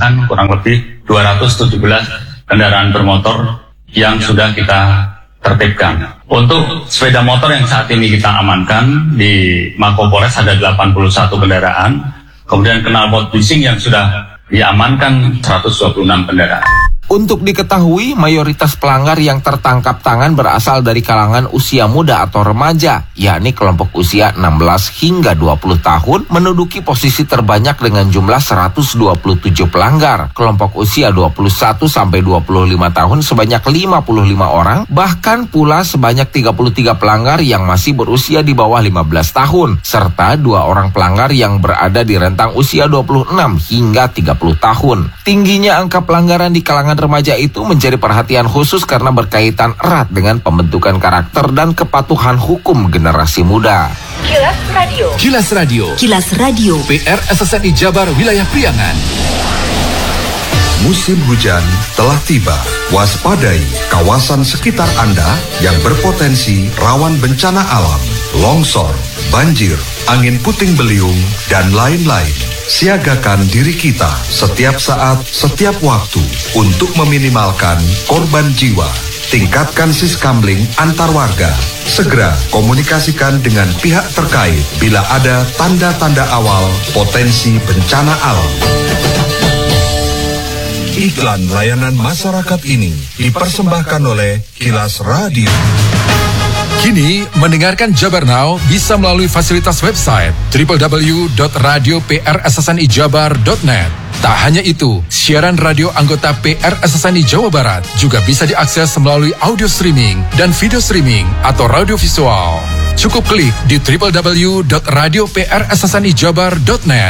mengamankan kurang lebih 217 kendaraan bermotor yang sudah kita tertibkan. Untuk sepeda motor yang saat ini kita amankan di Mako Polres ada 81 kendaraan, kemudian knalpot bising yang sudah diamankan 126 kendaraan. Untuk diketahui, mayoritas pelanggar yang tertangkap tangan berasal dari kalangan usia muda atau remaja, yakni kelompok usia 16 hingga 20 tahun, menduduki posisi terbanyak dengan jumlah 127 pelanggar. Kelompok usia 21 sampai 25 tahun sebanyak 55 orang, bahkan pula sebanyak 33 pelanggar yang masih berusia di bawah 15 tahun, serta 2 orang pelanggar yang berada di rentang usia 26 hingga 30 tahun. Tingginya angka pelanggaran di kalangan remaja itu menjadi perhatian khusus karena berkaitan erat dengan pembentukan karakter dan kepatuhan hukum generasi muda. Kilas Radio. Kilas Radio. Kilas Radio. PR SSNI Jabar Wilayah Priangan. Musim hujan telah tiba. Waspadai kawasan sekitar Anda yang berpotensi rawan bencana alam, longsor, banjir, angin puting beliung, dan lain-lain. Siagakan diri kita setiap saat, setiap waktu untuk meminimalkan korban jiwa. Tingkatkan siskamling antar warga. Segera komunikasikan dengan pihak terkait bila ada tanda-tanda awal potensi bencana alam. Iklan layanan masyarakat ini dipersembahkan oleh Kilas Radio. Kini, mendengarkan Jabar Now bisa melalui fasilitas website www.radio.prssnijabar.net. Tak hanya itu, siaran radio anggota PRSSNI Jawa Barat juga bisa diakses melalui audio streaming dan video streaming atau radio visual. Cukup klik di www.radio.prssnijabar.net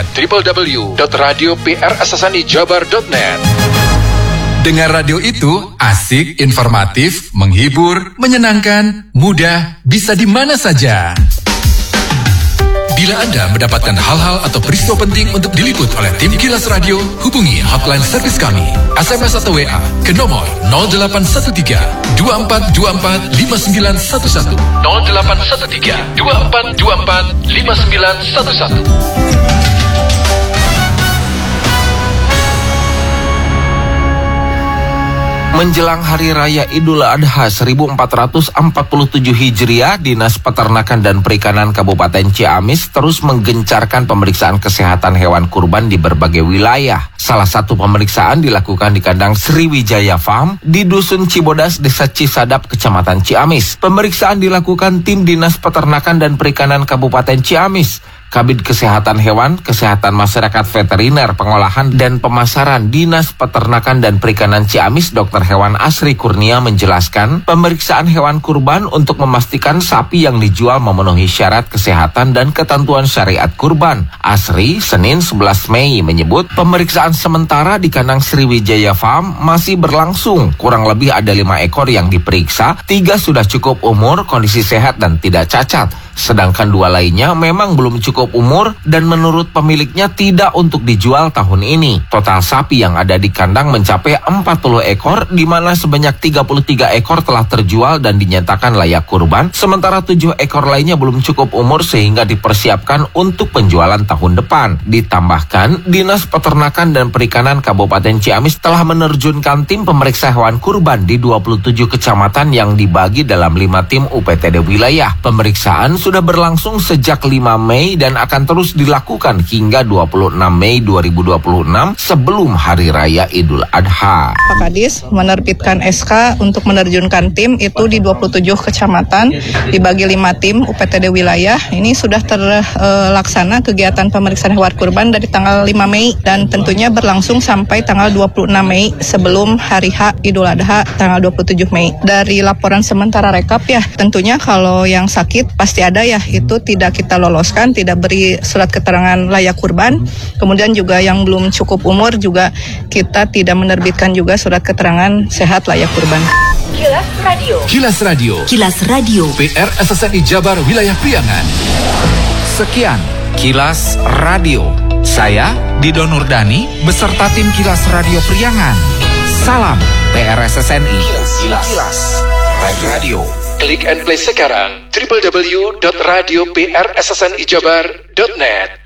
www.radio.prssnijabar.net. Dengar radio itu asik, informatif, menghibur, menyenangkan, mudah, bisa di mana saja. Bila Anda mendapatkan hal-hal atau peristiwa penting untuk diliput oleh tim Kilas Radio, hubungi hotline servis kami, SMS atau WA ke nomor 0813 2424 5911 0813 2424 5911. Menjelang Hari Raya Idul Adha 1447 Hijriah, Dinas Peternakan dan Perikanan Kabupaten Ciamis terus menggencarkan pemeriksaan kesehatan hewan kurban di berbagai wilayah. Salah satu pemeriksaan dilakukan di kandang Sriwijaya Farm di Dusun Cibodas, Desa Cisadap, Kecamatan Ciamis. Pemeriksaan dilakukan tim Dinas Peternakan dan Perikanan Kabupaten Ciamis. Kabid Kesehatan Hewan, Kesehatan Masyarakat Veteriner, Pengolahan dan Pemasaran Dinas Peternakan dan Perikanan Ciamis, Dr. Hewan Asri Kurnia menjelaskan, pemeriksaan hewan kurban untuk memastikan sapi yang dijual memenuhi syarat kesehatan dan ketentuan syariat kurban. Asri, Senin 11 Mei menyebut, pemeriksaan sementara di kandang Sriwijaya Farm masih berlangsung. Kurang lebih ada 5 ekor yang diperiksa, 3 sudah cukup umur, kondisi sehat dan tidak cacat. Sedangkan 2 lainnya memang belum cukup umur dan menurut pemiliknya tidak untuk dijual tahun ini. Total sapi yang ada di kandang mencapai 40 ekor, di mana sebanyak 33 ekor telah terjual dan dinyatakan layak kurban, sementara 7 ekor lainnya belum cukup umur sehingga dipersiapkan untuk penjualan tahun depan. Ditambahkan, Dinas Peternakan dan Perikanan Kabupaten Ciamis telah menerjunkan tim pemeriksa hewan kurban di 27 kecamatan yang dibagi dalam 5 tim UPTD wilayah. Pemeriksaan sudah berlangsung sejak 5 Mei dan akan terus dilakukan hingga 26 Mei 2026 sebelum Hari Raya Idul Adha. Pak Kadis menerbitkan SK untuk menerjunkan tim itu di 27 kecamatan dibagi 5 tim UPTD wilayah. Ini sudah terlaksana kegiatan pemeriksaan hewan kurban dari tanggal 5 Mei dan tentunya berlangsung sampai tanggal 26 Mei sebelum Hari H Idul Adha tanggal 27 Mei. Dari laporan sementara rekap ya, tentunya kalau yang sakit pasti ada ya, itu tidak kita loloskan, tidak beri surat keterangan layak kurban. Kemudian juga yang belum cukup umur juga kita tidak menerbitkan juga surat keterangan sehat layak kurban. Kilas Radio. Kilas Radio. Kilas Radio. PR SSNI Jabar Wilayah Priangan. Sekian Kilas Radio. Saya Dido Nurdani beserta tim Kilas Radio Priangan. Salam PRSSNI. Kilas Radio. Klik and play sekarang www.radio.prssnijabar.net.